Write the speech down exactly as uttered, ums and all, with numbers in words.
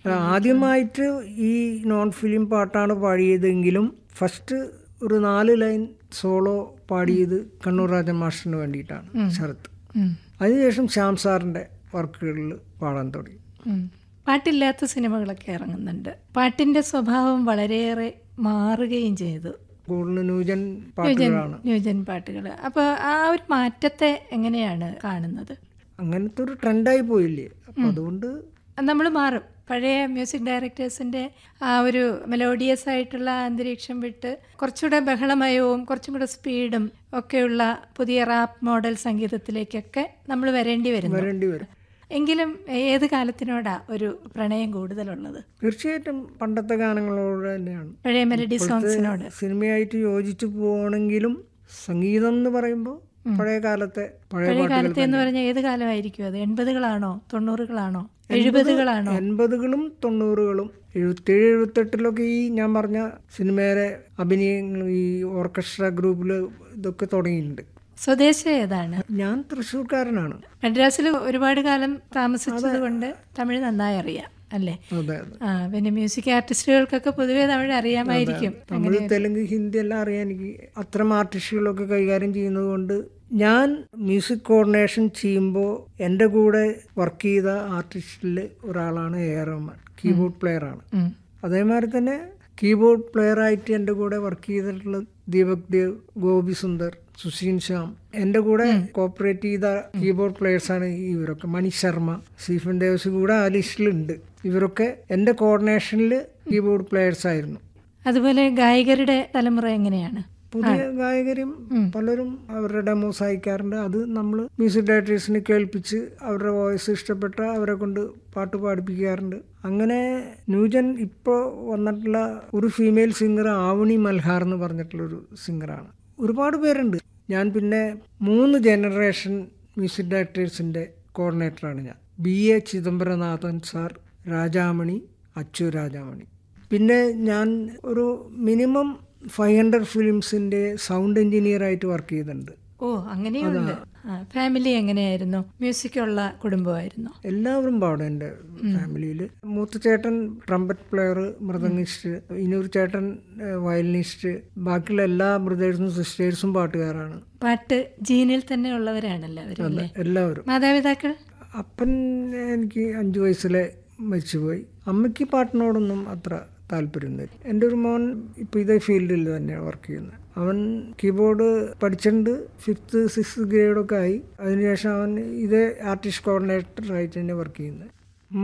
ആദ്യമായിട്ട് ഈ non film പാട്ടാണ് പാടിയതെങ്കിലും ഫസ്റ്റ് ഒരു നാല് ലൈൻ സോളോ പാടിയത് കണ്ണൂർ രാജൻ മാസ്റ്ററിന് വേണ്ടിയിട്ടാണ്, ശരത്ത്. അതിനുശേഷം ശ്യാം സാറിൻ്റെ വർക്കുകളിൽ പാടാൻ തുടങ്ങി. പാട്ടില്ലാത്ത സിനിമകളൊക്കെ ഇറങ്ങുന്നുണ്ട്. പാട്ടിൻ്റെ സ്വഭാവം വളരെയേറെ മാറുകയും ചെയ്തു. കൂടുതൽ ന്യൂജൻ പാട്ടുകളാണ്. ന്യൂജൻ പാട്ടുകൾ. അപ്പോൾ ആ ഒരു മാറ്റത്തെ എങ്ങനെയാണ് കാണുന്നത്? അങ്ങനത്തെ ഒരു ട്രെൻഡായി പോയില്ലേ, അപ്പം അതുകൊണ്ട് നമ്മൾ മാറും. പഴയ മ്യൂസിക് ഡയറക്ടേഴ്സിൻ്റെ ആ ഒരു മെലോഡിയസ് ആയിട്ടുള്ള അന്തരീക്ഷം വിട്ട് കുറച്ചുകൂടെ ബഹളമയവും കുറച്ചും കൂടെ സ്പീഡും ഒക്കെയുള്ള പുതിയ റാപ്പ് മോഡൽ സംഗീതത്തിലേക്കൊക്കെ നമ്മൾ വരേണ്ടി വരുന്നു. വരേണ്ടി വരും. എങ്കിലും ഏത് കാലത്തിനോടാ ഒരു പ്രണയം കൂടുതലുള്ളത്? തീർച്ചയായിട്ടും പണ്ടത്തെ ഗാനങ്ങളോട് തന്നെയാണ്, പഴയ മെലഡി സോങ്സിനോട്. സിനിമയായിട്ട് യോജിച്ചു പോകണമെങ്കിലും സംഗീതം എന്ന് പറയുമ്പോൾ പഴയ കാലത്തെ പഴയ കാലത്തെ എന്ന് പറഞ്ഞാൽ ഏത് കാലമായിരിക്കും അത്? എൺപതുകളാണോ തൊണ്ണൂറുകളാണോ എഴുപതുകളാണോ? എൺപതുകളും തൊണ്ണൂറുകളും. എഴുപത്തേഴ് എഴുപത്തെട്ടിലൊക്കെ ഈ ഞാൻ പറഞ്ഞ സിനിമയിലെ അഭിനയങ്ങൾ ഈ ഓർക്കസ്ട്ര ഗ്രൂപ്പിൽ ഇതൊക്കെ തുടങ്ങിയിട്ടുണ്ട്. സ്വദേശം ഏതാണ്? ഞാൻ തൃശ്ശൂർക്കാരനാണ്. മദ്രാസിൽ ഒരുപാട് കാലം താമസിച്ചത് കൊണ്ട് തമിഴ് നന്നായി അറിയാം അല്ലേ? അതെ. ആ പിന്നെ മ്യൂസിക് ആർട്ടിസ്റ്റുകൾക്കൊക്കെ പൊതുവെ തമിഴ് അറിയാമായിരിക്കും. തമിഴ്, തെലുങ്ക്, ഹിന്ദി എല്ലാം അറിയാം എനിക്ക്. അത്തരം ആർട്ടിസ്റ്റുകളൊക്കെ കൈകാര്യം ചെയ്യുന്നത് കൊണ്ട് ഞാൻ മ്യൂസിക് കോർഡിനേഷൻ ചെയ്യുമ്പോൾ എൻ്റെ കൂടെ വർക്ക് ചെയ്ത ആർട്ടിസ്റ്റിൽ ഒരാളാണ് എ ആർ റഹ്മാൻ. കീബോർഡ് പ്ലെയറാണ്. അതേമാതിരി തന്നെ കീബോർഡ് പ്ലെയറായിട്ട് എൻ്റെ കൂടെ വർക്ക് ചെയ്തിട്ടുള്ള ദീപക് ദേവ്, ഗോപി സുന്ദർ, സുശീൻ ശ്യാം. എൻ്റെ കൂടെ കോപ്പറേറ്റ് ചെയ്ത കീബോർഡ് പ്ലെയേഴ്സാണ് ഇവരൊക്കെ. മണി ശർമ്മ, സ്റ്റീഫൻ ദേവസ് കൂടെ ആ ലിസ്റ്റിലുണ്ട്. ഇവരൊക്കെ എൻ്റെ കോർഡിനേഷനിൽ കീബോർഡ് പ്ലെയേഴ്സ് ആയിരുന്നു. അതുപോലെ ഗായകരുടെ തലമുറ എങ്ങനെയാണ്? പുതിയ ഗായകരും പലരും അവരുടെ ഡെമോസ് അയക്കാറുണ്ട്. അത് നമ്മൾ മ്യൂസിക് ഡയറക്ടേഴ്സിന് കേൾപ്പിച്ച് അവരുടെ വോയിസ് ഇഷ്ടപ്പെട്ട അവരെ കൊണ്ട് പാട്ട് പാടിപ്പിക്കാറുണ്ട്. അങ്ങനെ ന്യൂജൻ ഇപ്പോൾ വന്നിട്ടുള്ള ഒരു ഫീമെയിൽ സിംഗർ ആവണി മൽഹാർ എന്ന് പറഞ്ഞിട്ടുള്ളൊരു സിംഗറാണ്. ഒരുപാട് പേരുണ്ട്. ഞാൻ പിന്നെ മൂന്ന് ജനറേഷൻ മ്യൂസിക് ഡയറക്ടേഴ്സിൻ്റെ കോർഡിനേറ്ററാണ് ഞാൻ. B A Chidambaranathan sir, Rajamani, Achu Rajamani. പിന്നെ ഞാൻ ഒരു minimum five hundred ഫിലിംസിൻ്റെ sound എഞ്ചിനീയറായിട്ട് work ചെയ്തിട്ടുണ്ട്. ഓ അങ്ങനെയുണ്ട്. ഫാമിലി എങ്ങനെയായിരുന്നു? മ്യൂസിക്കുള്ള കുടുംബമായിരുന്നു? എല്ലാവരും പാടും എൻ്റെ ഫാമിലിയിൽ. മൂത്ത ചേട്ടൻ ട്രംപറ്റ് പ്ലെയർ, മൃദംഗിസ്റ്റ്. ഇനിയൊരു ചേട്ടൻ വയലിനിസ്റ്റ്. ബാക്കിയുള്ള എല്ലാ ബ്രദേഴ്സും സിസ്റ്റേഴ്സും പാട്ടുകാരാണ്. പാട്ട് ജീനിൽ തന്നെ ഉള്ളവരാണല്ലോ അവരല്ലേ? എല്ലാവരും. മാതാപിതാക്കൾ? അപ്പൻ എനിക്ക് അഞ്ചു വയസ്സിലെ മരിച്ചുപോയി. അമ്മയ്ക്ക് പാട്ടിനോടൊന്നും അത്ര താല്പര്യമൊന്നുമില്ല. എൻ്റെ ഒരു മോൻ ഇപ്പോൾ ഇതേ ഫീൽഡിൽ തന്നെയാണ് വർക്ക് ചെയ്യുന്നത്. അവൻ കീബോർഡ് പഠിച്ചിട്ടുണ്ട്. ഫിഫ്ത്ത് സിക്സ്ത് ഗ്രേഡൊക്കെ ആയി. അതിനുശേഷം അവൻ ഇതേ ആർട്ടിസ്റ്റ് കോർഡിനേറ്ററായിട്ട് തന്നെ വർക്ക് ചെയ്യുന്നത്.